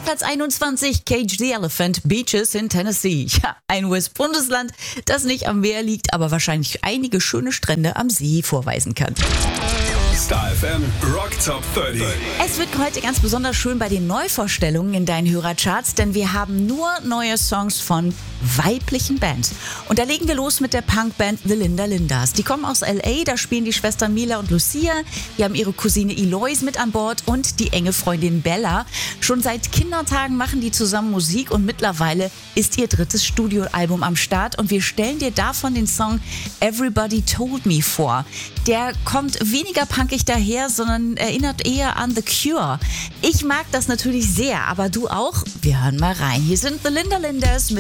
Platz 21, Cage the Elephant, Beaches in Tennessee. Ja, ein US-Bundesland, das nicht am Meer liegt, aber wahrscheinlich einige schöne Strände am See vorweisen kann. Star FM Rock Top 30. Es wird heute ganz besonders schön bei den Neuvorstellungen in deinen Hörercharts, denn wir haben nur neue Songs von weiblichen Bands. Und da legen wir los mit der Punkband The Linda Lindas. Die kommen aus L.A., da spielen die Schwestern Mila und Lucia, die haben ihre Cousine Eloise mit an Bord und die enge Freundin Bella. Schon seit Kindertagen machen die zusammen Musik und mittlerweile ist ihr drittes Studioalbum am Start und wir stellen dir davon den Song Everybody Told Me vor. Der kommt weniger punkig daher, sondern erinnert eher an The Cure. Ich mag das natürlich sehr, aber du auch? Wir hören mal rein. Hier sind The Linda Lindas mit